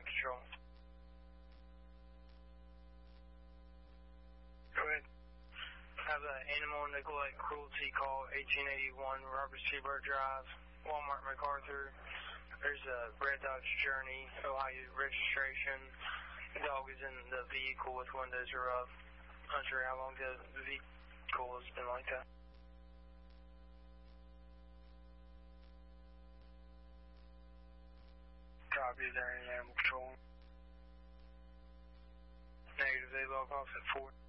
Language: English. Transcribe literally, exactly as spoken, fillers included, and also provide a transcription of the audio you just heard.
control. Go ahead. Have an animal neglect cruelty call, eighteen eighty-one Robert Seabird Drive, Walmart MacArthur. There's a Red Dodge Journey, Ohio registration. The dog is in the vehicle with windows are up. Not sure how long the vehicle has been like that. Copy, is there any animal control? Negative, they log off at four.